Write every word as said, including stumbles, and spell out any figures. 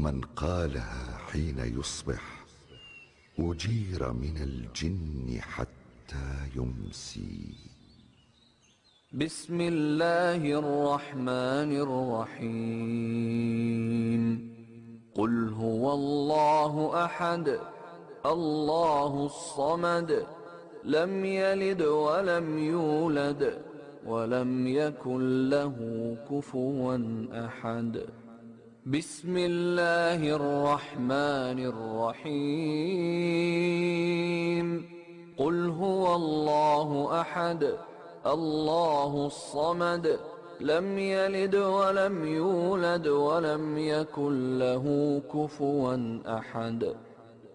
من قالها حين يصبح أجير من الجن حتى يمسي. بسم الله الرحمن الرحيم. قل هو الله أحد الله الصمد لم يلد ولم يولد ولم يكن له كفوا أحد. بسم الله الرحمن الرحيم. قل هو الله أحد الله الصمد لم يلد ولم يولد ولم يكن له كفوا أحد.